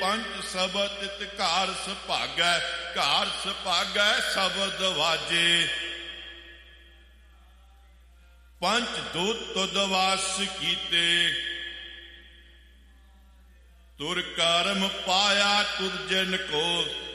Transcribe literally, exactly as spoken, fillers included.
ਪੰਜ ਸ਼ਬਦ ਤਿਤ ਘਾਰ ਸੁਭਾਗੈ, ਘਾਰ ਸੁਭਾਗੈ ਸ਼ਬਦ ਵਾਜੇ। ਪੰਜ ਦੂਤ ਤੁਧ ਵਾਸ ਕੀਤੇ, ਤੁਰ ਕਰਮ ਪਾਇਆ ਤੁਰ ਜਨ ਕੋ।